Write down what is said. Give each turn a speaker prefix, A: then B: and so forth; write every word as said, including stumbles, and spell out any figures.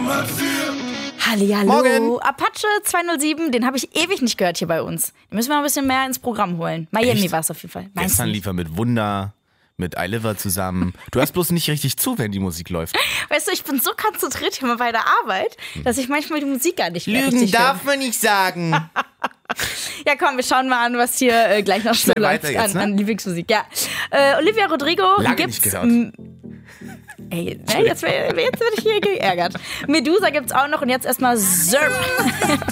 A: Hallihallo.
B: Morgen.
A: Apache zweihundertsieben, den habe ich ewig nicht gehört hier bei uns. Den müssen wir noch ein bisschen mehr ins Programm holen. Miami war es auf jeden Fall. Meinst
B: Gestern
A: du?
B: lief er mit Wunder, mit iLiver zusammen. Du hörst bloß nicht richtig zu, wenn die Musik läuft.
A: Weißt du, ich bin so konzentriert hier mal bei der Arbeit, dass ich manchmal die Musik gar nicht mehr
B: Lügen
A: richtig
B: darf
A: höre.
B: man nicht sagen.
A: Ja, komm, wir schauen mal an, was hier äh, gleich noch so
B: Schnell
A: läuft
B: weiter jetzt,
A: an,
B: ne?
A: an Lieblingsmusik. Ja. Äh, Olivia Rodrigo
B: Lange
A: gibt's.
B: nicht gehört.
A: m- Ey, ne, jetzt, jetzt werde ich hier geärgert. Medusa gibt's auch noch und jetzt erstmal Zerp.